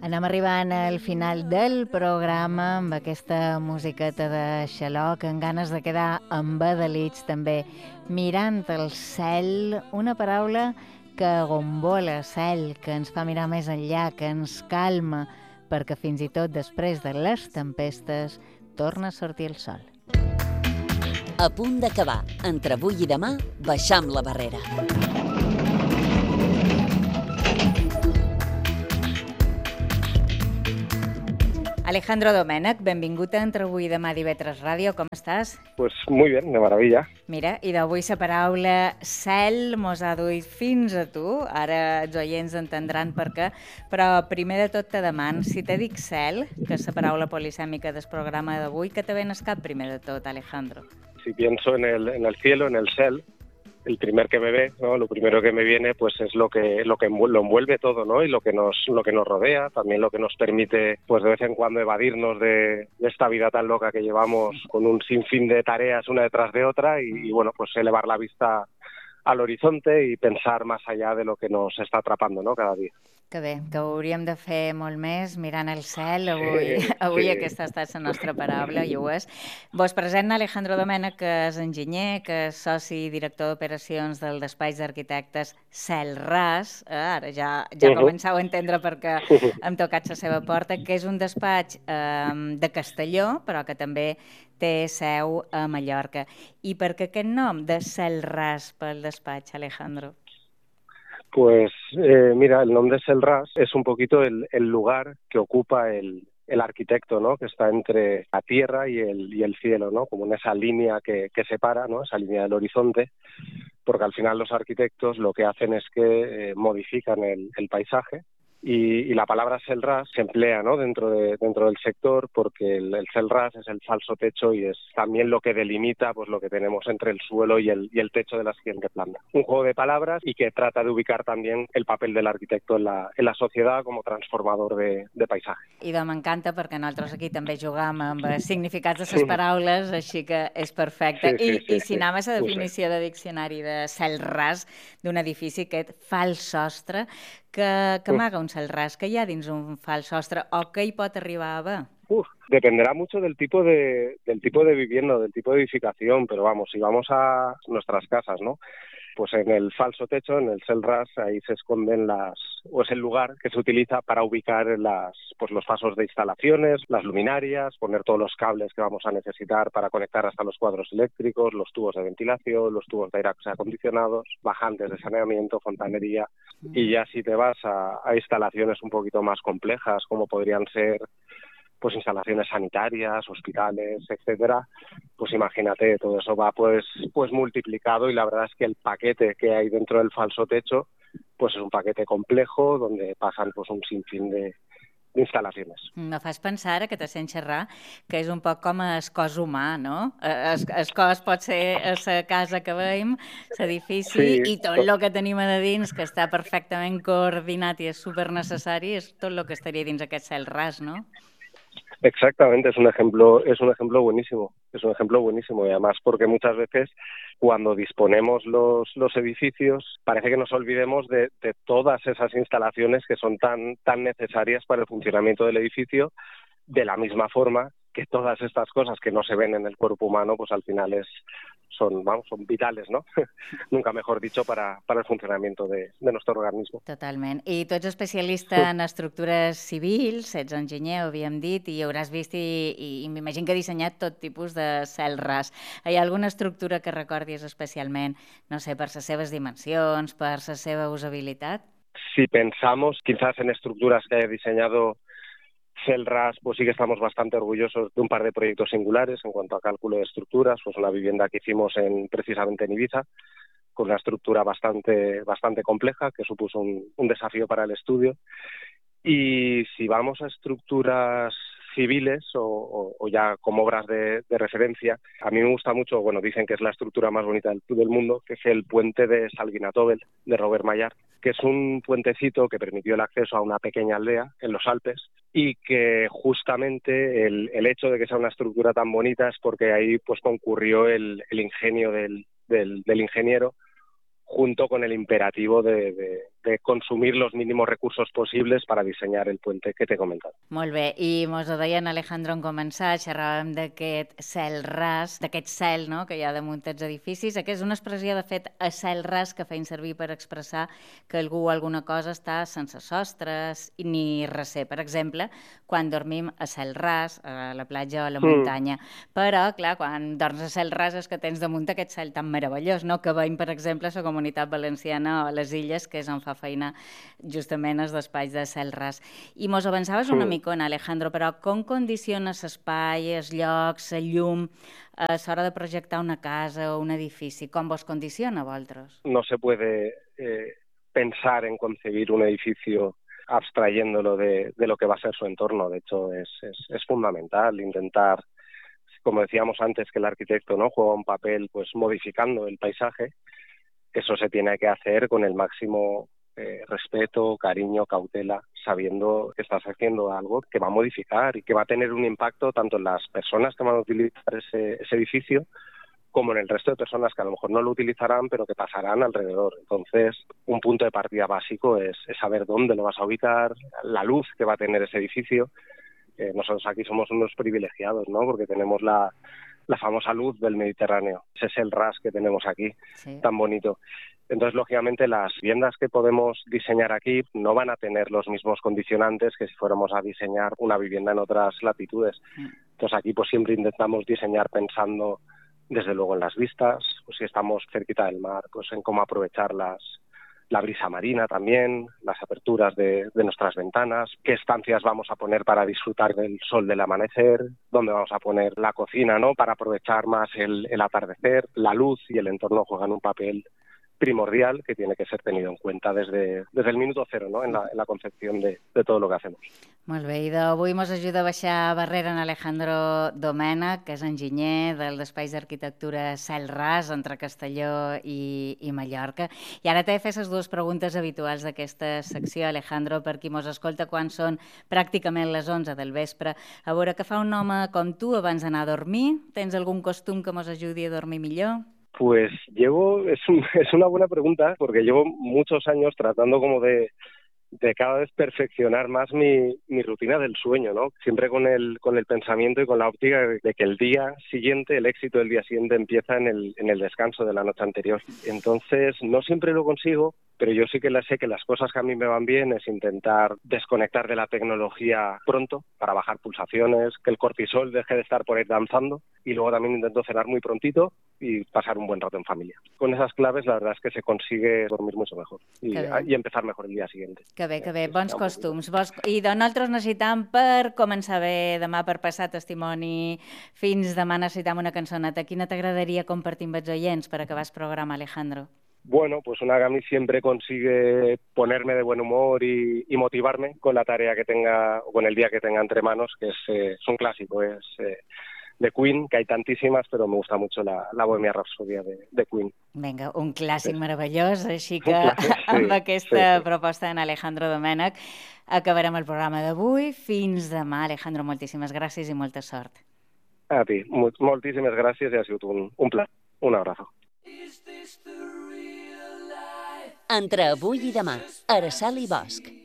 Anem arribant al final del programa amb aquesta musiqueta de xaloc, amb ganes de quedar embadalits també, mirant el cel, una paraula que gombola cel, que ens fa mirar més enllà, que ens calma, perquè fins i tot després de les tempestes torna a sortir el sol. A punt d'acabar. Entre avui i demà, baixam la barrera. Alejandro Domènech, benvingut a Entre avui i demà d'IV3 Ràdio. Com estàs? Pues muy bien, de maravilla. Mira, i d'avui la paraula cel mos ha duit fins a tu. Ara els oients entendran per què. Però primer de tot te deman, si te dic cel, que és la paraula polisèmica del programa d'avui, què te ve al cap primer de tot, Alejandro? Si pienso en el cielo, en el cel, el primer que me ve, ¿no? Lo primero que me viene pues es lo que lo envuelve todo, ¿no? Y lo que nos rodea, también lo que nos permite pues de vez en cuando evadirnos de esta vida tan loca que llevamos con un sinfín de tareas una detrás de otra y bueno, pues elevar la vista al horizonte y pensar más allá de lo que nos está atrapando, ¿no? Cada día. Que bé, que ho hauríem de fer molt més, mirant el cel. Avui aquesta ha estat la nostra paraula, i ho és. Vos presenta Alejandro Domènech, que és enginyer, que és soci i director d'operacions del despatx d'arquitectes Celras. Ara ja començau a entendre per què hem tocat la seva porta, que és un despatx de Castelló, però que també té seu a Mallorca. I per què aquest nom de Celras pel despatx, Alejandro? Pues mira, el nombre de Celras es un poquito el lugar que ocupa el arquitecto, ¿no? Que está entre la tierra y el cielo, ¿no? Como en esa línea que separa, ¿no? Esa línea del horizonte, porque al final los arquitectos lo que hacen es que modifican el paisaje. Y la palabra Celras se emplea, ¿no? dentro del sector, porque el Celras es el falso techo y es también lo que delimita pues lo que tenemos entre el suelo y el techo de la siguiente planta. Un juego de palabras y que trata de ubicar también el papel del arquitecto en la sociedad como transformador de paisaje. I m'encanta perquè nosaltres aquí també jugam amb significats de les paraules, així que és perfecte. I si anem a la definició de diccionari de cel ras d'un edifici, aquest fals sostre, que amaga un cel ras, que hi ha dins un fals sostre o què hi pot arribar a haver? Dependerá mucho del tipo de vivienda, del tipo de edificación, pero vamos, si vamos a nuestras casas, ¿no? Pues en el falso techo, en el Celras, ahí se esconden es el lugar que se utiliza para ubicar los pasos de instalaciones, las luminarias, poner todos los cables que vamos a necesitar para conectar hasta los cuadros eléctricos, los tubos de ventilación, los tubos de aire acondicionados, bajantes de saneamiento, fontanería. Y ya si te vas a instalaciones un poquito más complejas, como podrían ser pues instalaciones sanitarias, hospitales, etcétera, pues imagínate, todo eso va pues multiplicado y la verdad es que el paquete que hay dentro del falso techo pues es un paquete complejo donde pasan pues un sinfín d'instal·lacions. Me fas pensar, ara que te sent xerrar, que és un poc com el cos humà, no? El cos pot ser la casa que veiem, l'edifici, i tot el que tenim a dins, que està perfectament coordinat i és supernecessari, és tot el que estaria dins aquest cel ras, no? Exactamente, es un ejemplo buenísimo, y además porque muchas veces cuando disponemos los edificios parece que nos olvidemos de todas esas instalaciones que son tan necesarias para el funcionamiento del edificio, de la misma forma que todas estas cosas que no se ven en el cuerpo humano, pues al final son vitales, ¿no? Nunca mejor dicho, para el funcionamiento de nuestro organismo. Totalment. I tu ets especialista en estructures civils, ets enginyer, ho havíem dit, i hauràs vist i m'imagino que ha dissenyat tot tipus de cel ras. Hi ha alguna estructura que recordis especialment, no sé, per les seves dimensions, per la seva usabilitat? Si pensamos quizás en estructuras que haya diseñado Celras, pues sí que estamos bastante orgullosos de un par de proyectos singulares en cuanto a cálculo de estructuras, pues una vivienda que hicimos precisamente en Ibiza, con una estructura bastante compleja, que supuso un desafío para el estudio. Y si vamos a estructuras civiles o ya como obras de referencia, a mí me gusta mucho, bueno, dicen que es la estructura más bonita del mundo, que es el puente de Salguinatobel, de Robert Maillard, que es un puentecito que permitió el acceso a una pequeña aldea en los Alpes y que justamente el hecho de que sea una estructura tan bonita es porque ahí pues concurrió el ingenio del ingeniero junto con el imperativo de de consumir los mínimos recursos posibles para diseñar el puente que te he comentado. Molt bé, i mos ho deien Alejandro en començar, xerràvem d'aquest cel ras, d'aquest cel, no?, que hi ha damunt els edificis. Aquesta és una expressió, de fet, a cel ras, que feien servir per expressar que algú o alguna cosa està sense sostres ni recer. Per exemple, quan dormim a cel ras, a la platja o a la muntanya. Però, clar, quan dorms a cel ras és que tens damunt aquest cel tan meravellós, no?, que veiem, per exemple, a la Comunitat Valenciana o a les Illes, que és on fa feina justament els espais de cel ras. I mos avançaves una micona, Alejandro, però com condiciona l'espai, els llocs, la llum, a l'hora de projectar una casa o un edifici? Com vos condiciona a vosaltres? No se puede pensar en concebir un edificio abstrayéndolo de lo que va a ser su entorno. De hecho, es fundamental intentar, como decíamos antes, que el arquitecto, ¿no?, juega un papel pues modificando el paisaje. Eso se tiene que hacer con el máximo respeto, cariño, cautela, sabiendo que estás haciendo algo que va a modificar y que va a tener un impacto tanto en las personas que van a utilizar ese edificio como en el resto de personas que a lo mejor no lo utilizarán, pero que pasarán alrededor. Entonces, un punto de partida básico es saber dónde lo vas a ubicar, la luz que va a tener ese edificio. Nosotros aquí somos unos privilegiados, ¿no?, porque tenemos la famosa luz del Mediterráneo. Ese es el ras que tenemos aquí, sí, tan bonito. Entonces, lógicamente, las viviendas que podemos diseñar aquí no van a tener los mismos condicionantes que si fuéramos a diseñar una vivienda en otras latitudes. Entonces, aquí pues siempre intentamos diseñar pensando, desde luego, en las vistas, pues si estamos cerquita del mar, pues en cómo aprovechar la brisa marina también, las aperturas de nuestras ventanas, qué estancias vamos a poner para disfrutar del sol del amanecer, dónde vamos a poner la cocina, ¿no?, para aprovechar más el atardecer. La luz y el entorno juegan un papel primordial que tiene que ser tenido en cuenta desde el minuto cero, ¿no?, en la concepción de todo lo que hacemos. Molt bé, i d'avui mos ajuda a baixar barrera en Alejandro Domènech, que és enginyer dels espais d'arquitectura Cel Ras entre Castelló i Mallorca. I ara t'he de fer les dues preguntes habituals d'aquesta secció, Alejandro, per qui mos escolta quan són pràcticament les 11 del vespre. A veure, què fa un home com tu abans d'anar a dormir? Tens algun costum que mos ajudi a dormir millor? Pues es una buena pregunta, porque llevo muchos años tratando como de cada vez perfeccionar más mi rutina del sueño, ¿no? Siempre con el pensamiento y con la óptica de que el día siguiente, el éxito del día siguiente empieza en el descanso de la noche anterior. Entonces, no siempre lo consigo, pero yo sí que sé que las cosas que a mí me van bien es intentar desconectar de la tecnología pronto para bajar pulsaciones, que el cortisol deje de estar por ahí danzando, y luego también intento cenar muy prontito y pasar un buen rato en familia. Con esas claves la verdad es que se consigue dormir mucho mejor y empezar mejor el día siguiente. Que bé, bons costums. I nosaltres necessitam, per començar bé demà, per passar testimoni fins demà, necessitam una cançoneta. Quina t'agradaria compartir amb els oients per acabar el programa, Alejandro? Bueno, pues una que a mí siempre consigue ponerme de buen humor y motivarme con la tarea que tenga, o con el día que tenga entre manos, que es un clásico, es de Queen, que hay tantíssimes, però me gusta mucho la Bohemia Rhapsody de Queen. Vinga, un clàssic meravellós, així que amb aquesta proposta d'en Alejandro Domènech acabarem el programa d'avui. Fins demà, Alejandro, moltíssimes gràcies i molta sort. A ti, moltíssimes gràcies i ha sigut un plaer. Un abrazo. Entre avui i demà, Araceli Bosch.